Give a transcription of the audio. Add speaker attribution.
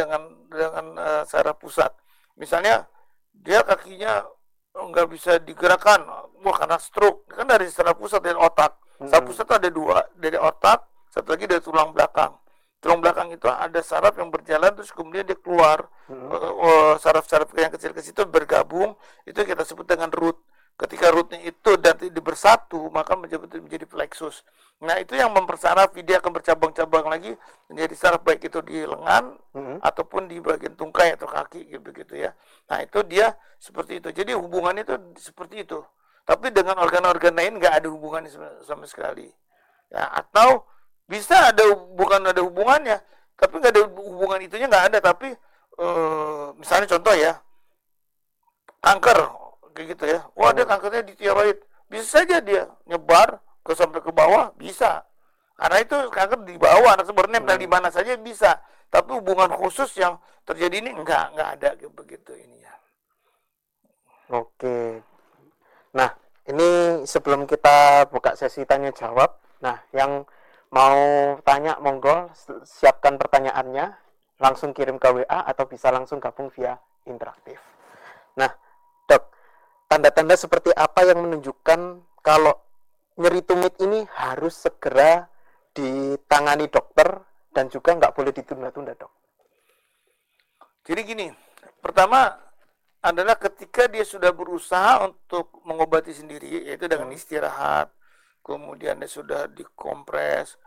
Speaker 1: dengan saraf pusat. Misalnya dia kakinya nggak bisa digerakkan, karena stroke, kan dari saraf pusat dari otak. Saraf pusat ada dua, dari otak, satu lagi dari tulang belakang. Tulang belakang itu ada saraf yang berjalan terus kemudian dia keluar. Saraf-saraf yang kecil ke situ bergabung, itu kita sebut dengan root. Ketika rootnya itu dan bersatu, maka menjadi plexus. Nah, itu yang mempersaraf, dia akan bercabang-cabang lagi menjadi saraf, baik itu di lengan ataupun di bagian tungkai atau kaki gitu ya. Nah, itu dia seperti itu. Jadi hubungannya itu seperti itu. Tapi dengan organ-organ lain nggak ada hubungannya sama sekali. Ya, atau bisa bukan ada hubungannya, tapi nggak ada hubungan itunya nggak ada. Tapi misalnya contoh ya, kanker kayak gitu ya. Wah, dia kankernya di tiroid. Bisa saja dia nyebar sampai ke bawah, bisa. Karena itu kanker di bawah, anak nempel di mana saja bisa. Tapi hubungan khusus yang terjadi ini enggak ada begitu ini ya.
Speaker 2: Oke. Nah, ini sebelum kita buka sesi tanya jawab, nah yang mau tanya monggo siapkan pertanyaannya, langsung kirim ke WA atau bisa langsung gabung via interaktif. Nah, Dok, tanda-tanda seperti apa yang menunjukkan kalau nyeri tumit ini harus segera ditangani dokter dan juga nggak boleh ditunda-tunda, Dok?
Speaker 1: Jadi gini, pertama adalah ketika dia sudah berusaha untuk mengobati sendiri, yaitu dengan istirahat, kemudian dia sudah dikompres,